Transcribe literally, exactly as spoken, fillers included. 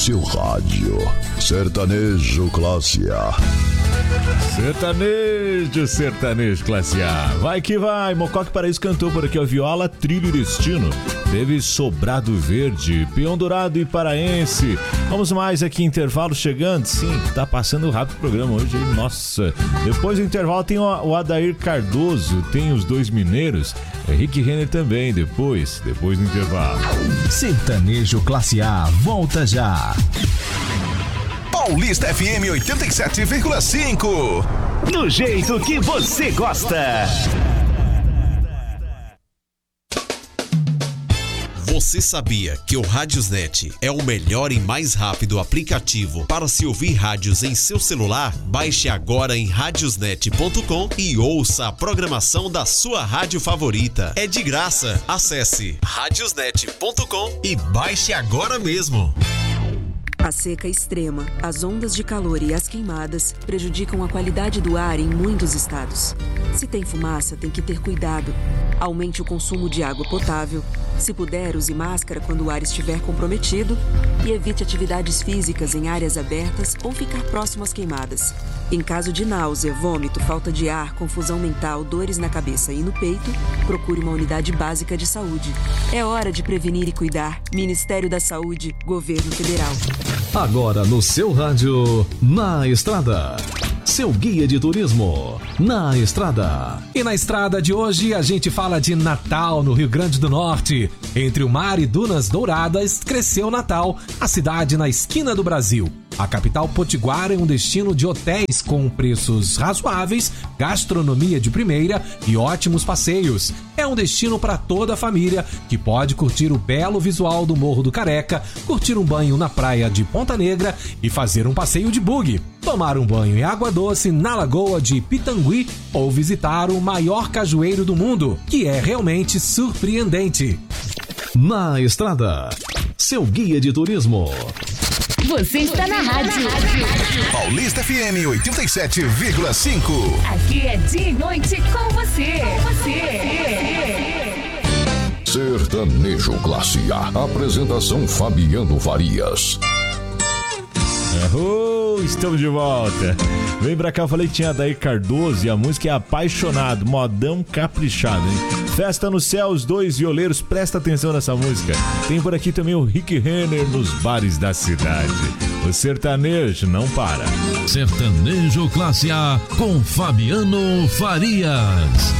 seu rádio. Sertanejo Classe A. Sertanejo, sertanejo classe A. Vai que vai. Mocoque Paraíso cantou por aqui, ó, Viola, Trilho e Destino. Teve Sobrado Verde, Peão Dourado e Paraense. Vamos mais aqui, intervalo chegando. Sim, tá passando rápido o programa hoje, hein? Nossa. Depois do intervalo tem o Adair Cardoso, tem os dois mineiros. É Rick Renner também, depois, depois do intervalo. Sertanejo Classe A, volta já. Paulista F M oitenta e sete vírgula cinco. Do jeito que você gosta. Você sabia que o Radiosnet é o melhor e mais rápido aplicativo para se ouvir rádios em seu celular? Baixe agora em radiosnet ponto com e ouça a programação da sua rádio favorita. É de graça. Acesse radiosnet ponto com e baixe agora mesmo. A seca extrema, as ondas de calor e as queimadas prejudicam a qualidade do ar em muitos estados. Se tem fumaça, tem que ter cuidado. Aumente o consumo de água potável. Se puder, use máscara quando o ar estiver comprometido e evite atividades físicas em áreas abertas ou ficar próximo às queimadas. Em caso de náusea, vômito, falta de ar, confusão mental, dores na cabeça e no peito, procure uma unidade básica de saúde. É hora de prevenir e cuidar. Ministério da Saúde, Governo Federal. Agora no seu rádio, Na Estrada. Seu guia de turismo, Na Estrada. E na estrada de hoje a gente fala de Natal, no Rio Grande do Norte. Entre o mar e Dunas Douradas, cresceu Natal, a cidade na esquina do Brasil. A capital potiguara é um destino de hotéis com preços razoáveis, gastronomia de primeira e ótimos passeios. É um destino para toda a família que pode curtir o belo visual do Morro do Careca, curtir um banho na praia de Ponta Negra e fazer um passeio de buggy, tomar um banho em água doce na lagoa de Pitangui ou visitar o maior cajueiro do mundo, que é realmente surpreendente. Na Estrada, seu guia de turismo. Você está na rádio. Paulista F M oitenta e sete vírgula cinco. Aqui é dia e noite com você. Com você. Sertanejo Classe A. Apresentação Fabiano Farias. Oh, estamos de volta. Vem pra cá, eu falei que tinha Adair Cardoso e a música é Apaixonado, modão caprichado, hein? Festa no Céu, os dois violeiros, presta atenção nessa música. Tem por aqui também o Rick Renner nos bares da cidade. O sertanejo não para. Sertanejo Classe A com Fabiano Farias.